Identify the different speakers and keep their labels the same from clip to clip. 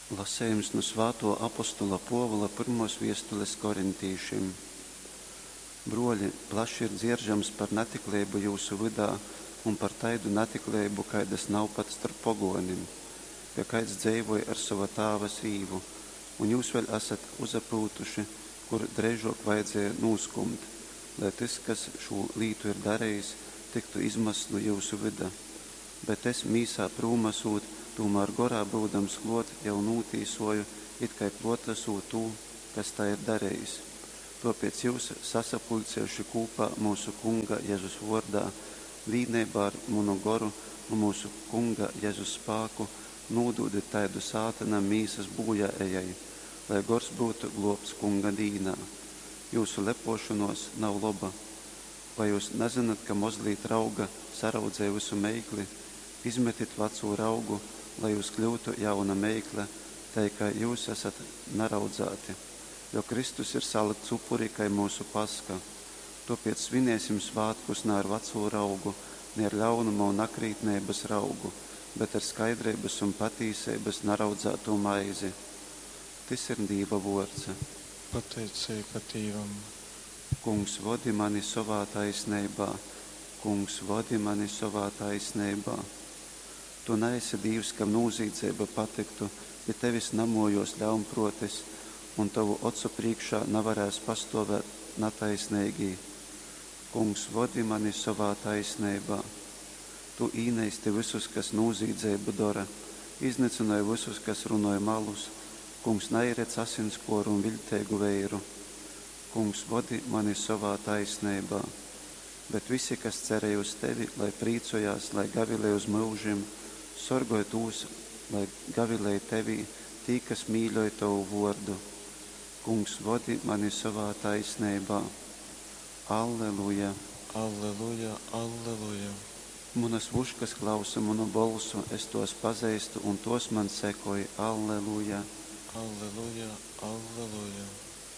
Speaker 1: Lasējums no Svēto apostola Povila pirmos viestules korintīšiem. Broļi, plaši ir dzieržams par netiklību jūsu vidā un par taidu netiklību, kaidas nav pat starp pogonim, ka kaids dzeivoja ar sava tāva sīvu, un jūs vēl esat uzapūtuši, kur dreižok vajadzēja nūskumt, lai tas, kas šo lītu ir darējis, tiktu izmasts no jūsu vida. Bet es mīsā prūmasūt, tomēr gorā būdams klot jau nūtīsoju, it kai plotasū tū, kas tā ir darējis. Tāpēc jūs sasapulcējuši kūpā mūsu kunga Jēzus vārdā, vīnībā ar munu goru un mūsu kunga Jēzus spāku, nūdūdi taidu sātanam mīsas būjā ejai, lai gors būtu globts kunga dīnā. Jūsu lepošanos nav loba. Vai jūs nezināt, ka mozlīt rauga saraudzē visu meikli, izmetit veco raugu, lai jūs kļūtu jauna meikle, tai, ka jūs esat naraudzāti, jo Kristus ir salikts upurī, kai mūsu paska. Tāpēc svinēsim svātkus ne ar veco raugu, ne ar ļaunuma un akrītnības raugu, bet ar skaidrības un patīsības naraudzāto maizi. Tas ir Dieva vārds.
Speaker 2: Pateicība Dievam.
Speaker 1: Kungs, vadi mani savā taisnībā, Kungs, vadi mani savā taisnībā. Tu neesi Dievs, kam nūzīdzība patiktu, ja tevis namojos ļaunprotis, un tavu ocu priekšā nevarēs pastāvēt netaisnīgi. Kungs, vadi mani savā taisnībā. Tu īneisti visus, kas nūzīdzību dara, iznīcināji visus, kas runāja malus. Kungs, neiredz asinskoru un viļteigu veiru. Kungs, vadi mani savā taisnībā. Bet visi, kas cerēja uz tevi, lai prīcojās, lai gavilē uz mūžim, sorgoja tūs, lai gavilēja tevī, tī, kas mīļoja tavu vārdu. Kungs, vadi mani savā taisnībā. Alleluja!
Speaker 2: Alleluja, alleluja!
Speaker 1: Munas vuškas klausa manu balsu, es tos pazīstu, un tos man sekoja. Alleluja!
Speaker 2: Alleluja, alleluja!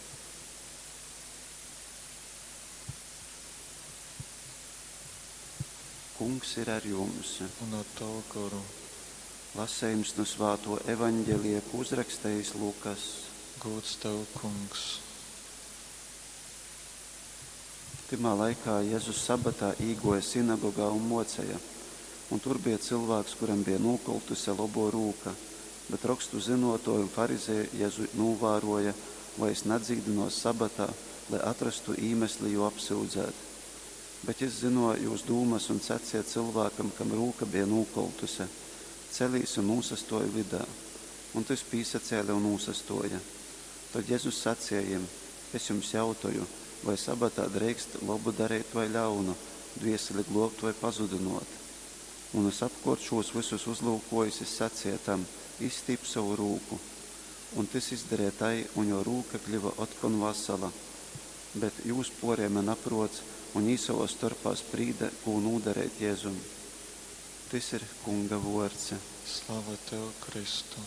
Speaker 1: Kungs ir ar jums.
Speaker 2: Un ar tavu garu.
Speaker 1: Lasējums no Svēto evaņģēlija, ko uzrakstījis Lukas.
Speaker 2: Gods tev, Kungs.
Speaker 1: Timā laikā Jēzus sabatā īgoja sinagogā un mocēja, un tur bija cilvēks, kuram bija nūkoltuse labo rūka, bet rakstu zinotoju un farizēju Jēzu nūvēroja, vai es nedzīdinos sabatā, lai atrastu īmesli jū apsūdzēt. Bet es zinoju jūs dūmas un sacīja cilvēkam, kam rūka bija nūkoltuse, celīs un nūsastoja vidā, un tas pīsacēla un nūsastoja. Tad Jēzus sacīja jiem, es jums jautāju, vai sabatā drīkst labu darīt vai ļaunu, dvieseli globt vai pazudinot. Un es apkort šos visus uzlūkojis, es sacīju tam, izstīp savu rūku. Un tas izdarīja tai, un jo rūka kļuva otkon vasala. Bet jūs poriem neprots, un īsavo starpā sprīda, ko nūdarēt Jēzum. Tas ir Kunga vārds.
Speaker 2: Slava tev, Kristu.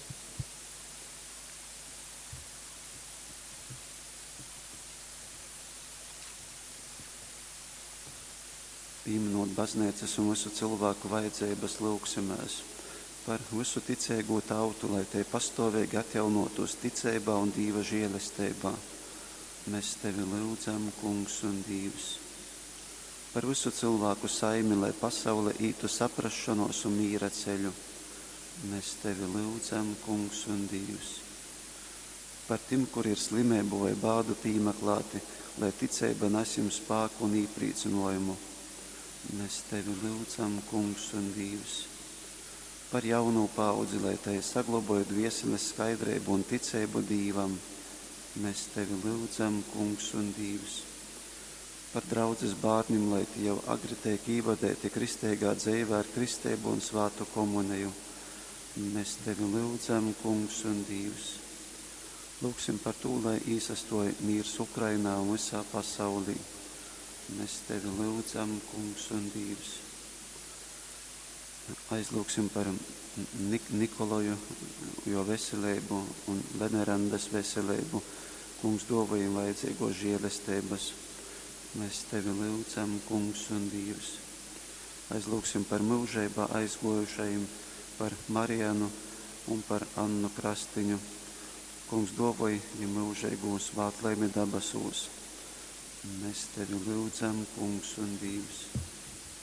Speaker 1: Pieminot baznīcas un visu cilvēku vajadzības, lūgsimies par visu ticēgo tautu, lai te pastāvīgi atjaunotos ticībā un Dieva žēlestībā. Mēs tevi lūdzam, Kungs un Dievs. Par visu cilvēku saimi, lai pasaule ītu saprašanos un mīra ceļu. Mēs tevi lūdzam, Kungs un Dievs. Par tiem, kur ir slimību vai bādu pīmeklāti, lai ticība nes jums spēku un īpriecinājumu. Mēs tevi lūdzam, Kungs un Dievs. Par jaunu paudzi, lai tai saglaboja dvieseles skaidrību un ticību Dievam. Mēs tevi lūdzam, Kungs un Dievs. Par draudzes bārnim, lai tie jau agri tiek īvadēti kristīgā dzīvē ar kristību un svātu komuniju. Mēs tevi lūdzam, Kungs un Dievs. Lūksim par to, lai īsastoja mīrs Ukrainā un visā pasaulī. Mēs tevi lūdzam, Kungs un Dievs. Aizlūksim par Nikoloju, jo veselību un Venerandas veselību. Kungs dāvājam vajadzīgo žēlestības. Mēs tevi lūdzam, Kungs un Dievs. Aizlūksim par mūžībā aizgojušajiem, par Marianu un par Annu Krastiņu. Kungs dovoj viņu mūžīgo svētlaimi debesūs. Mēs tevi lūdzam, Kungs un Dievs.